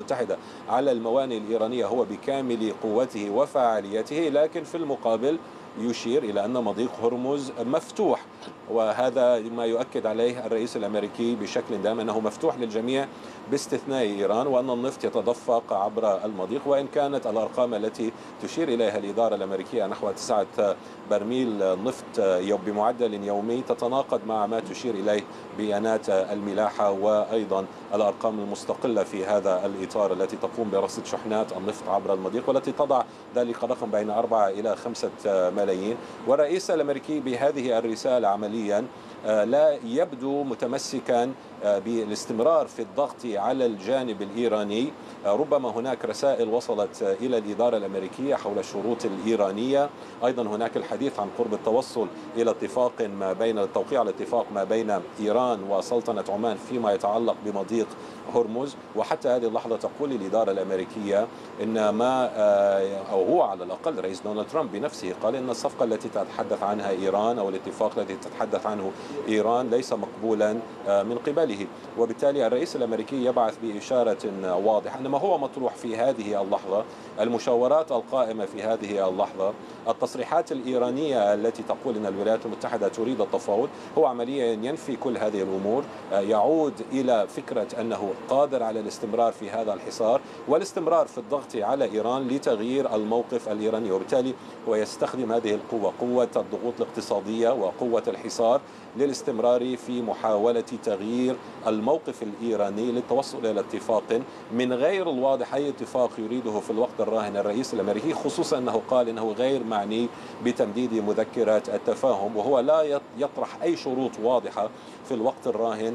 المتحدة على الموانئ الإيرانية هو بكامل قوته وفاعليته، لكن في المقابل يشير إلى أن مضيق هرمز مفتوح، وهذا ما يؤكد عليه الرئيس الأمريكي بشكل دائم أنه مفتوح للجميع باستثناء إيران، وأن النفط يتدفق عبر المضيق. وإن كانت الأرقام التي تشير إليها الإدارة الأمريكية نحو 9 برميل نفط بمعدل يومي تتناقض مع ما تشير إليه بيانات الملاحة وأيضا الأرقام المستقلة في هذا الإطار التي تقوم برصد شحنات النفط عبر المضيق، والتي تضع ذلك الرقم بين 4 إلى 5 ملايين. والرئيس الأمريكي بهذه الرسالة عمليا لا يبدو متمسكا بالاستمرار في الضغط على الجانب الإيراني. ربما هناك رسائل وصلت إلى الإدارة الأمريكية حول الشروط الإيرانية، أيضا هناك الحديث عن قرب التوصل إلى اتفاق ما بين التوقيع على اتفاق ما بين إيران وسلطنة عمان فيما يتعلق بمضيق هرمز. وحتى هذه اللحظة تقول الإدارة الأمريكية إن ما أو هو على الأقل رئيس دونالد ترامب بنفسه قال إن الصفقة التي تتحدث عنها إيران أو الاتفاق الذي تتحدث عنه إيران ليس مقبولا من قبله. وبالتالي الرئيس الأمريكي يبعث بإشارة واضحة أن ما هو مطروح في هذه اللحظة، المشاورات القائمة في هذه اللحظة، التصريحات الإيرانية التي تقول أن الولايات المتحدة تريد التفاوض، هو عمليا ينفي كل هذه الأمور، يعود إلى فكرة أنه قادر على الاستمرار في هذا الحصار والاستمرار في الضغط على إيران لتغيير الموقف الإيراني. وبالتالي هو يستخدم هذه القوة، قوة الضغوط الاقتصادية وقوة الحصار، للاستمرار في محاولة تغيير الموقف الإيراني للتوصل إلى اتفاق. من غير الواضح أي اتفاق يريده في الوقت الراهن الرئيس الأمريكي، خصوصا أنه قال أنه غير معني بتمديد مذكرة التفاهم، وهو لا يطرح أي شروط واضحة في الوقت الراهن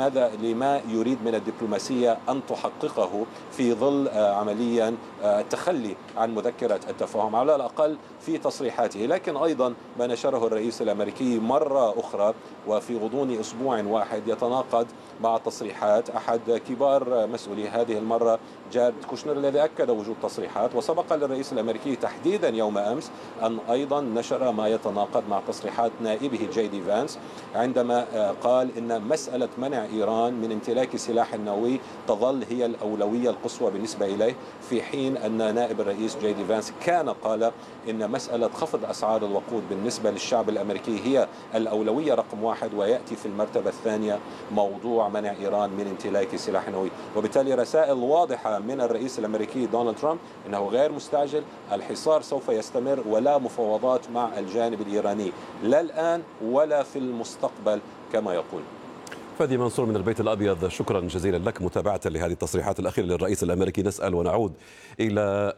لما يريد من الدبلوماسية أن تحققه في ظل عمليا التخلي عن مذكرة التفاهم على الأقل في تصريحاته. لكن أيضا ما نشره الرئيس الأمريكي مرة أخرى وفي غضون أسبوع واحد يتناقض مع تصريحات أحد كبار مسؤولي هذه المرة جارد كوشنر، الذي أكد وجود تصريحات. وسبق للرئيس الأمريكي تحديدا يوم أمس أن أيضا نشر ما يتناقض مع تصريحات نائبه جي دي فانس، عندما قال إن مسألة منع إيران من امتلاك سلاح نووي تظل هي الأولوية القصوى بالنسبة إليه، في حين أن نائب الرئيس جي دي فانس كان قال إن مسألة خفض أسعار الوقود بالنسبة للشعب الأمريكي هي الأولوية رقم 1، ويأتي في المرتبة الثانية موضوع منع إيران من امتلاك سلاح نووي. وبالتالي رسائل واضحة من الرئيس الأمريكي دونالد ترامب أنه غير مستعجل، الحصار سوف يستمر ولا مفاوضات مع الجانب الإيراني، لا الآن ولا في المستقبل كما يقول. فادي منصور من البيت الأبيض، شكرا جزيلا لك متابعة لهذه التصريحات الأخيرة للرئيس الأمريكي. نسأل ونعود إلى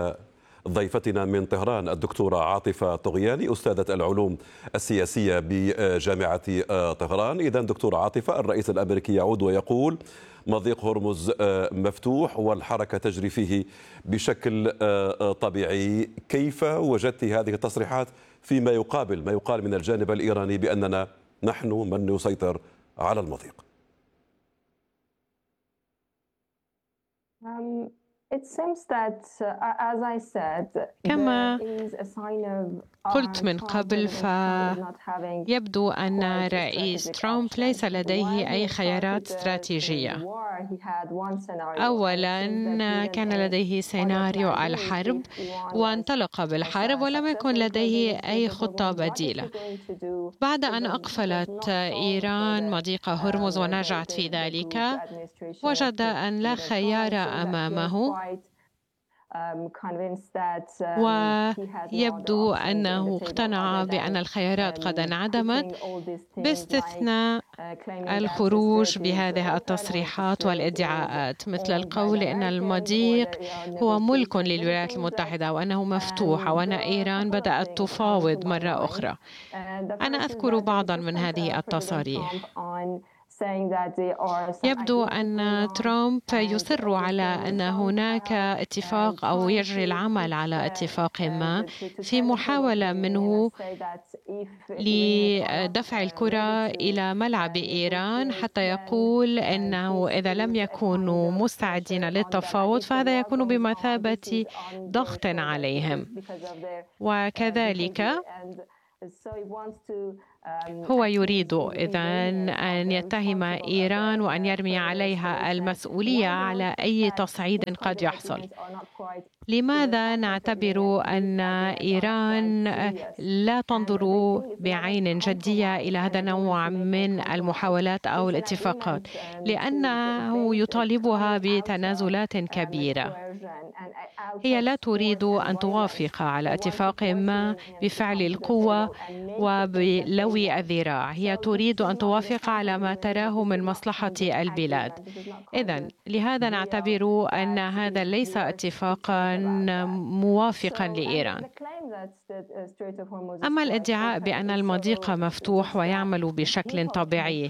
ضيفتنا من طهران الدكتورة عاطفة طغياني، أستاذة العلوم السياسية بجامعة طهران. إذن دكتورة عاطفة، الرئيس الأمريكي يعود ويقول مضيق هرمز مفتوح والحركة تجري فيه بشكل طبيعي. كيف وجدت هذه التصريحات فيما يقابل ما يقال من الجانب الإيراني بأننا نحن من يسيطر على المضيق؟ كما قلت من قبل، فيبدو أن الرئيس ترامب ليس لديه أي خيارات استراتيجية. أولاً كان لديه سيناريو الحرب وانطلق بالحرب ولم يكن لديه أي خطة بديلة. بعد أن أقفلت إيران مضيق هرمز ونجحت في ذلك، وجد أن لا خيار أمامه، ويبدو أنه اقتنع بأن الخيارات قد انعدمت باستثناء الخروج بهذه التصريحات والادعاءات، مثل القول إن المضيق هو ملك للولايات المتحدة وأنه مفتوح وأن إيران بدأت تفاوض مرة أخرى. أنا أذكر بعضا من هذه التصاريح. يبدو أن ترامب يصر على أن هناك اتفاق أو يجري العمل على اتفاق ما، في محاولة منه لدفع الكرة إلى ملعب إيران، حتى يقول أنه إذا لم يكونوا مستعدين للتفاوض فهذا يكون بمثابة ضغط عليهم. وكذلك هو يريد إذن أن يتهم إيران وأن يرمي عليها المسؤولية على أي تصعيد قد يحصل. لماذا نعتبر أن إيران لا تنظر بعين جدية إلى هذا النوع من المحاولات أو الاتفاقات؟ لأنه يطالبها بتنازلات كبيرة. هي لا تريد أن توافق على اتفاق ما بفعل القوة وبلو الذراع. هي تريد أن توافق على ما تراه من مصلحة البلاد. إذن لهذا نعتبر أن هذا ليس اتفاقا موافقا لإيران. أما الادعاء بأن المضيق مفتوح ويعمل بشكل طبيعي،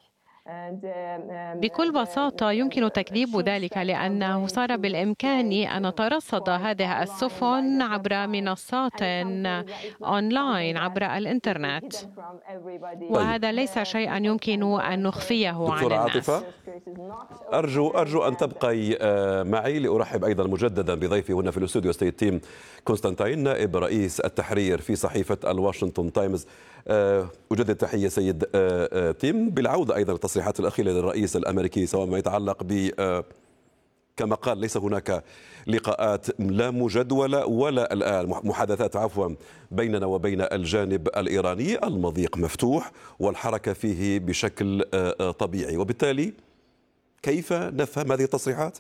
بكل بساطة يمكن تكذيب ذلك، لأنه صار بالإمكان أن نترصد هذه السفن عبر منصات أونلاين عبر الإنترنت، وهذا ليس شيئا يمكن أن نخفيه عن الناس. عاطفة، أرجو أن تبقي معي لأرحب أيضا مجددا بضيفي هنا في الاستوديو ستيت تيم كونستانتين، نائب رئيس التحرير في صحيفة الواشنطن تايمز. أجدد تحية سيد تيم، بالعودة أيضا التصريحات الأخيرة للرئيس الأمريكي سواء ما يتعلق ب كما قال ليس هناك لقاءات لا مجدولة ولا الآن محادثات بيننا وبين الجانب الإيراني، المضيق مفتوح والحركة فيه بشكل طبيعي، وبالتالي كيف نفهم هذه التصريحات؟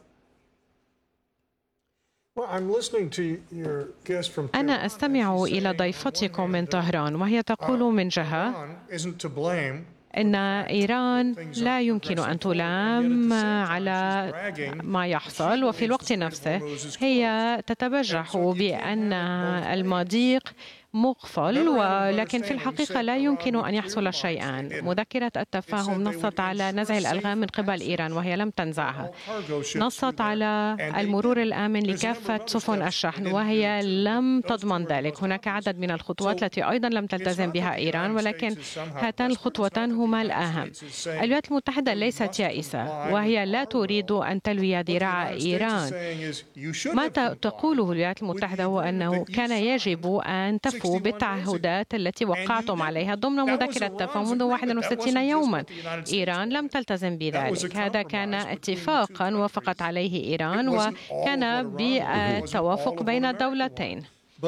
أنا أستمع إلى ضيفتكم من طهران وهي تقول من جهة إن إيران لا يمكن أن تلام على ما يحصل، وفي الوقت نفسه هي تتبجح بأن المضيق مقفل، ولكن في الحقيقة لا يمكن أن يحصل شيئان. مذكرة التفاهم نصت على نزع الألغام من قبل إيران وهي لم تنزعها، نصت على المرور الآمن لكافة سفن الشحن وهي لم تضمن ذلك. هناك عدد من الخطوات التي أيضا لم تلتزم بها إيران، ولكن هاتان الخطوتان هما الأهم. الولايات المتحدة ليست يائسة وهي لا تريد أن تلوي ذراع إيران. ما تقوله الولايات المتحدة هو أنه كان يجب أن تفو بالتعهدات التي وقعتم عليها ضمن مذكرة التفاهم منذ 61 يوما. إيران لم تلتزم بذلك. هذا كان اتفاقا وافقت عليه إيران وكان بالتوافق بين الدولتين،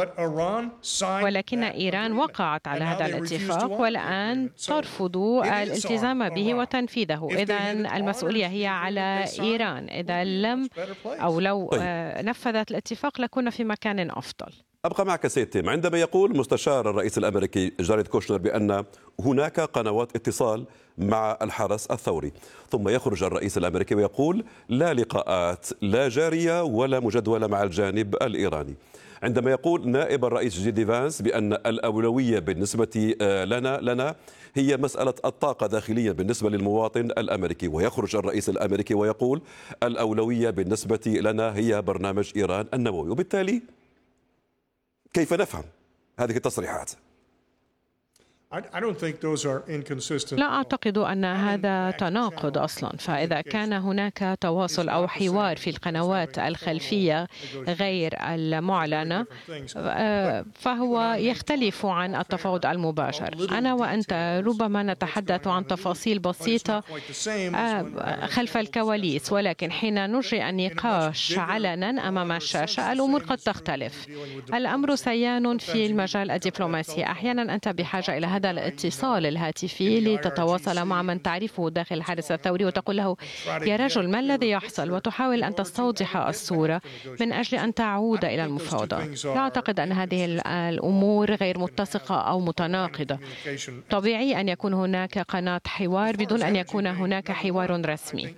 ولكن إيران وقعت على هذا الاتفاق والآن ترفض الالتزام به وتنفيذه. إذن المسؤولية هي على إيران. إذا لم أو لو نفذت الاتفاق لكنا في مكان أفضل. أبقى معك سيد تيم. عندما يقول مستشار الرئيس الأمريكي جاريد كوشنر بأن هناك قنوات اتصال مع الحرس الثوري، ثم يخرج الرئيس الأمريكي ويقول لا لقاءات لا جارية ولا مجدولة مع الجانب الإيراني. عندما يقول نائب الرئيس جي دي فانس بأن الأولوية بالنسبة لنا هي مسألة الطاقة داخليا بالنسبة للمواطن الأمريكي، ويخرج الرئيس الأمريكي ويقول الأولوية بالنسبة لنا هي برنامج إيران النووي، وبالتالي كيف نفهم هذه التصريحات؟ لا أعتقد أن هذا تناقض أصلا، فإذا كان هناك تواصل أو حوار في القنوات الخلفية غير المعلنة فهو يختلف عن التفاوض المباشر. أنا وأنت ربما نتحدث عن تفاصيل بسيطة خلف الكواليس، ولكن حين نجري النقاش علنا أمام الشاشة الأمور قد تختلف. الأمر سيان في المجال الدبلوماسي. أحيانا أنت بحاجة إلى هذا الاتصال الهاتفي لتتواصل مع من تعرفه داخل الحرس الثوري وتقول له يا رجل ما الذي يحصل، وتحاول أن تستوضح الصورة من أجل أن تعود إلى المفاوضات. لا أعتقد أن هذه الأمور غير متسقة أو متناقضة. طبيعي أن يكون هناك قناة حوار بدون أن يكون هناك حوار رسمي.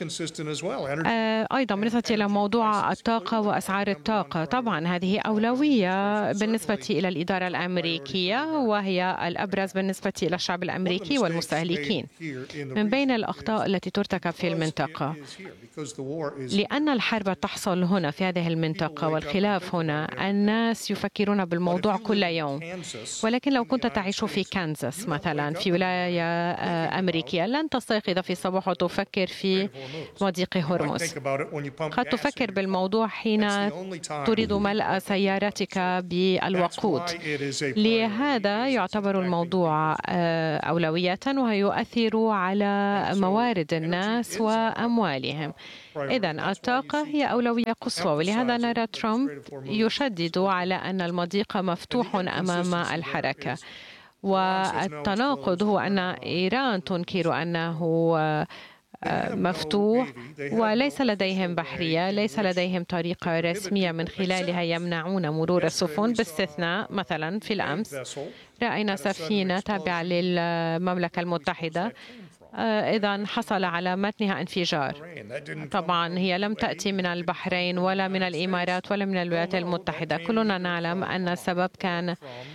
أيضا بالنسبة إلى موضوع الطاقة وأسعار الطاقة، طبعا هذه أولوية بالنسبة إلى الإدارة الأمريكية وهي الأبرز بالنسبة إلى الشعب الأمريكي والمستهلكين. من بين الأخطاء التي ترتكب في المنطقة لأن الحرب تحصل هنا في هذه المنطقة والخلاف هنا، الناس يفكرون بالموضوع كل يوم، ولكن لو كنت تعيش في كانزاس مثلا في ولاية أمريكية لن تستيقظ في الصباح وتفكر في مضيق هرمز. قد تفكر بالموضوع حين تريد ملء سيارتك بالوقود. لهذا يعتبر الموضوع الموضوع أولوية ويؤثر على موارد الناس وأموالهم. إذن الطاقة هي أولوية قصوى، ولهذا نرى ترامب يشدد على أن المضيق مفتوح أمام الحركة. والتناقض هو أن إيران تنكر أنه مفتوح وليس لديهم بحرية، ليس لديهم طريقة رسمية من خلالها يمنعون مرور السفن، باستثناء مثلا في الأمس رأينا سفينة تابعة للمملكة المتحدة إذا حصل على متنها انفجار. طبعا هي لم تأتي من البحرين ولا من الإمارات ولا من الولايات المتحدة. كلنا نعلم أن السبب كان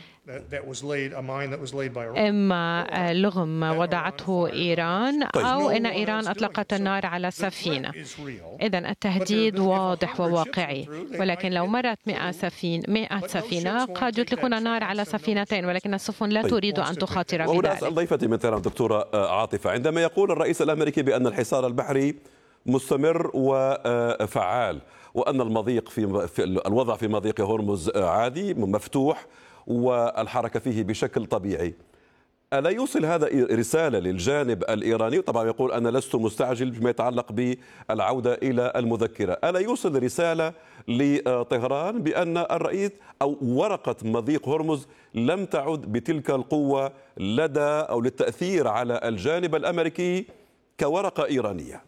إما لغم وضعته إيران أو أن إيران أطلقت النار على سفينة. إذن التهديد واضح وواقعي، ولكن لو مرت 100 سفينة قد يطلقون النار على سفينتين، ولكن السفن لا تريد أن تخاطر بذلك. وهنا أسأل ضيفتي من طهران دكتورة عاطفة، عندما يقول الرئيس الأمريكي بأن الحصار البحري مستمر وفعال وأن المضيق في الوضع في مضيق هرمز عادي مفتوح والحركة فيه بشكل طبيعي، ألا يوصل هذا رسالة للجانب الإيراني؟ طبعا يقول أنا لست مستعجل فيما يتعلق بالعودة إلى المذكرة، ألا يوصل رسالة لطهران بأن الرئيس أو ورقة مضيق هرمز لم تعد بتلك القوة لدى أو للتأثير على الجانب الأمريكي كورقة إيرانية؟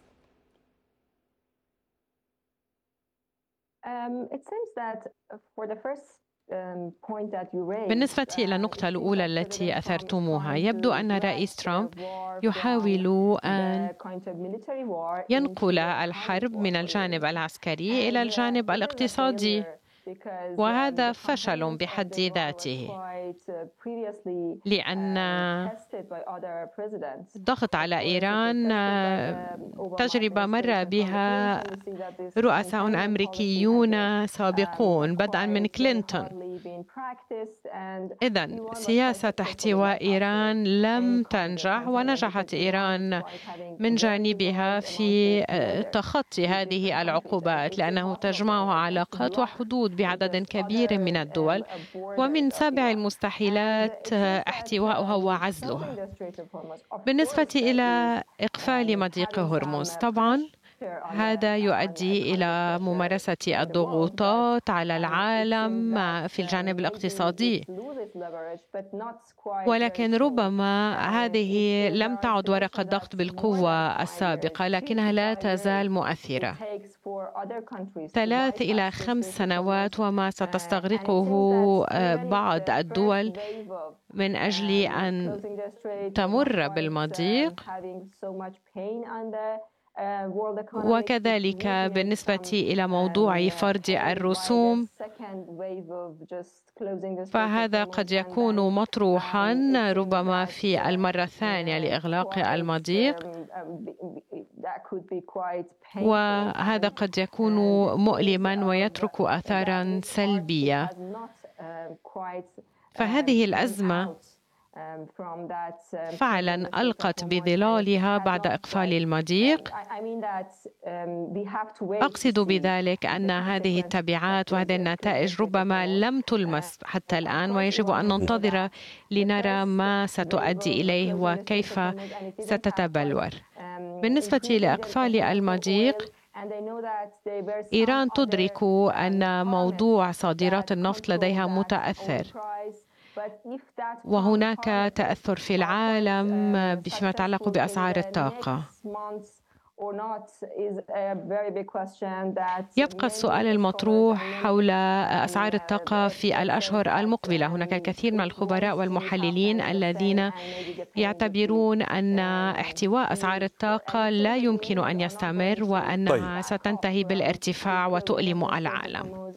بالنسبة إلى النقطة الأولى التي أثرتموها، يبدو أن الرئيس ترامب يحاول أن ينقل الحرب من الجانب العسكري إلى الجانب الاقتصادي، وهذا فشل بحد ذاته، لأن الضغط على إيران تجربة مر بها رؤساء أمريكيون سابقون بدءا من كلينتون. إذن سياسة احتواء إيران لم تنجح، ونجحت إيران من جانبها في تخطي هذه العقوبات، لأنه تجمعها علاقات وحدود بعدد كبير من الدول، ومن سابع المستحيلات احتوائها وعزلها. بالنسبة إلى إقفال مضيق هرمز، طبعا هذا يؤدي إلى ممارسة الضغوطات على العالم في الجانب الاقتصادي، ولكن ربما هذه لم تعد ورقة ضغط بالقوة السابقة، لكنها لا تزال مؤثرة. 3 إلى 5 سنوات وما ستستغرقه بعض الدول من أجل أن تمر بالمضيق، وكذلك بالنسبة إلى موضوع فرض الرسوم، فهذا قد يكون مطروحا ربما في المرة الثانية لإغلاق المضيق، وهذا قد يكون مؤلما ويترك آثارا سلبية. فهذه الأزمة فعلا ألقت بظلالها بعد إقفال المضيق. أقصد بذلك أن هذه التبعات وهذه النتائج ربما لم تلمس حتى الآن، ويجب أن ننتظر لنرى ما ستؤدي إليه وكيف ستتبلور. بالنسبة لإقفال المضيق، إيران تدرك أن موضوع صادرات النفط لديها متأثر، وهناك تأثر في العالم فيما يتعلق بأسعار الطاقة. يبقى السؤال المطروح حول أسعار الطاقة في الأشهر المقبلة. هناك الكثير من الخبراء والمحللين الذين يعتبرون أن احتواء أسعار الطاقة لا يمكن أن يستمر، وأنها ستنتهي بالارتفاع وتؤلم العالم.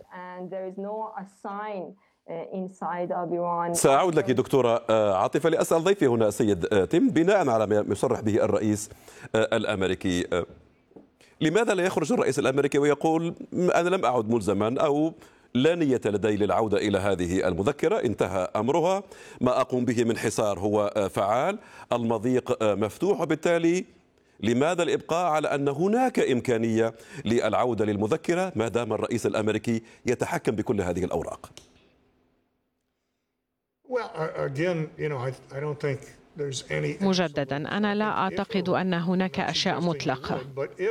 سأعود لك دكتورة عاطفة لأسأل ضيفي هنا السيد تيم، بناء على ما يصرح به الرئيس الأمريكي، لماذا لا يخرج الرئيس الأمريكي ويقول أنا لم أعد ملزما أو لا نية لدي للعودة إلى هذه المذكرة، انتهى أمرها، ما أقوم به من حصار هو فعال، المضيق مفتوح، وبالتالي لماذا الإبقاء على أن هناك إمكانية للعودة للمذكرة ما دام الرئيس الأمريكي يتحكم بكل هذه الأوراق؟ مجددا أنا لا أعتقد أن هناك أشياء مطلقة.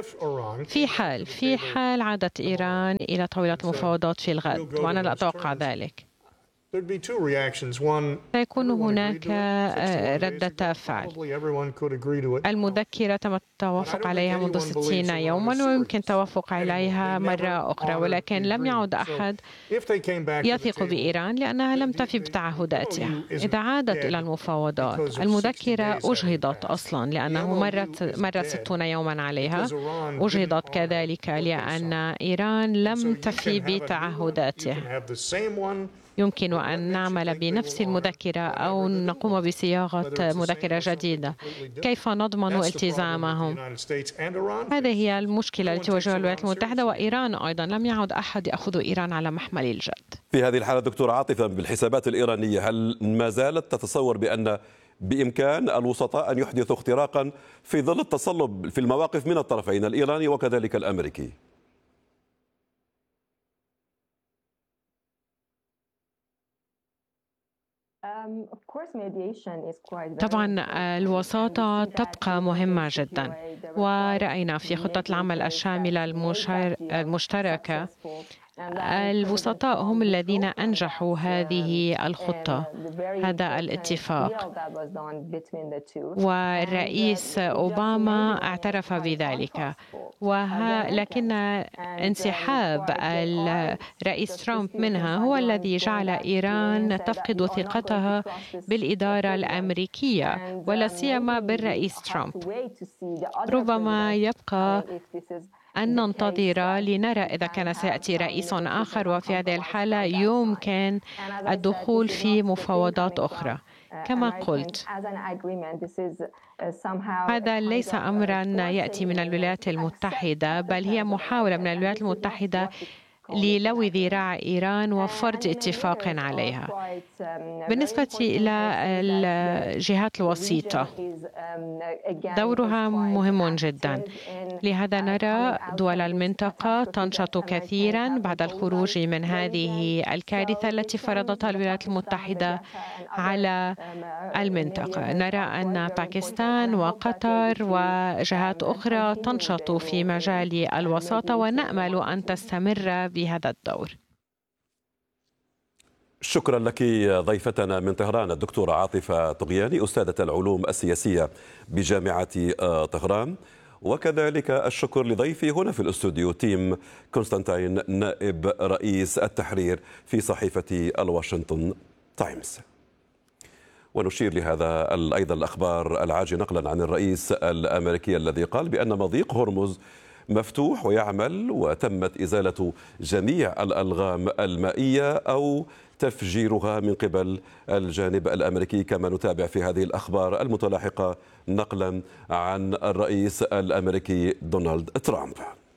في حال عادت إيران إلى طاولة المفاوضات في الغد، وأنا لا أتوقع ذلك، سيكون هناك ردة فعل. المذكرة تم التوافق عليها منذ 60 يوما ويمكن التوافق عليها مرة أخرى، ولكن لم يعد أحد يثق بإيران لأنها لم تفي بتعهداتها. إذا عادت إلى المفاوضات، المذكرة أجهضت أصلا لأنه مرت 60 يوما عليها، أجهضت كذلك لأن إيران لم تفي بتعهداتها. يمكن أن نعمل بنفس المذكرة أو نقوم بصياغة مذكرة جديدة. كيف نضمن التزامهم؟ هذه هي المشكلة التي تواجهها الولايات المتحدة وإيران أيضا. لم يعد أحد يأخذ إيران على محمل الجد. في هذه الحالة دكتور عاطفة، بالحسابات الإيرانية هل ما زالت تتصور بأن بإمكان الوسطاء أن يحدثوا اختراقا في ظل التصلب في المواقف من الطرفين الإيراني وكذلك الأمريكي؟ طبعا الوساطة تبقى مهمة جدا، ورأينا في خطة العمل الشاملة المشتركة الوسطاء هم الذين أنجحوا هذه الخطة، هذا الاتفاق، والرئيس أوباما اعترف بذلك. لكن انسحاب الرئيس ترامب منها هو الذي جعل إيران تفقد ثقتها بالإدارة الأمريكية ولا سيما بالرئيس ترامب. ربما يبقى أن ننتظر لنرى إذا كان سيأتي رئيس آخر، وفي هذه الحالة يمكن الدخول في مفاوضات أخرى. كما قلت، هذا ليس أمرا يأتي من الولايات المتحدة، بل هي محاولة من الولايات المتحدة للو ذراع إيران وفرض اتفاق عليها. بالنسبة إلى الجهات الوسيطة، دورها مهم جدا. لهذا نرى دول المنطقة تنشط كثيرا بعد الخروج من هذه الكارثة التي فرضتها الولايات المتحدة على المنطقة. نرى أن باكستان وقطر وجهات أخرى تنشط في مجال الوساطة، ونأمل أن تستمر بهذا الدور. شكرا لك ضيفتنا من طهران الدكتورة عاطفة طغياني، أستاذة العلوم السياسية بجامعة طهران، وكذلك الشكر لضيفي هنا في الاستوديو تيم كونستانتين نائب رئيس التحرير في صحيفة الواشنطن تايمز. ونشير لهذا أيضا الأخبار العاجلة نقلا عن الرئيس الأمريكي الذي قال بأن مضيق هرمز مفتوح ويعمل وتمت إزالة جميع الألغام المائية أو تفجيرها من قبل الجانب الأمريكي، كما نتابع في هذه الأخبار المتلاحقة نقلا عن الرئيس الأمريكي دونالد ترامب.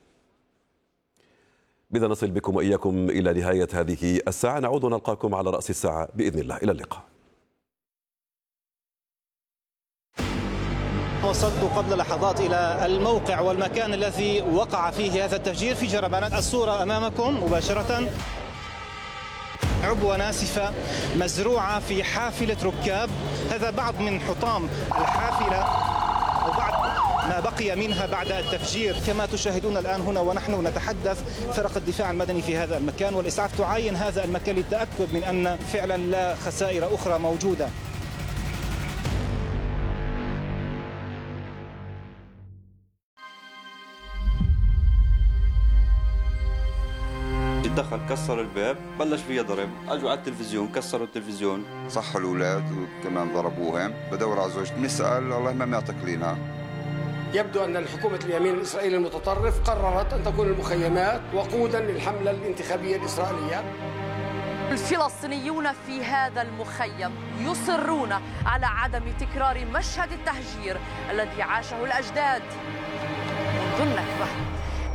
بذا نصل بكم وإياكم إلى نهاية هذه الساعة، نعود ونلقاكم على رأس الساعة بإذن الله. إلى اللقاء. وصلت قبل لحظات إلى الموقع والمكان الذي وقع فيه هذا التفجير في جربانات. الصورة أمامكم مباشرة، عبوة ناسفة مزروعة في حافلة ركاب. هذا بعض من حطام الحافلة أو بعض ما بقي منها بعد التفجير. كما تشاهدون الآن هنا ونحن نتحدث، فرق الدفاع المدني في هذا المكان والإسعاف تعاين هذا المكان للتأكد من أن فعلا لا خسائر أخرى موجودة. دخل كسر الباب، بلش فيها ضرب، اجوا على التلفزيون كسروا التلفزيون، صحوا الاولاد وكمان ضربوهم. بدور على زوجتي نسال الله ما تقلينها. يبدو ان حكومه اليمين الاسرائيلي المتطرف قررت ان تكون المخيمات وقودا للحمله الانتخابيه الاسرائيليه. الفلسطينيون في هذا المخيم يصرون على عدم تكرار مشهد التهجير الذي عاشه الاجداد منذ النكبه.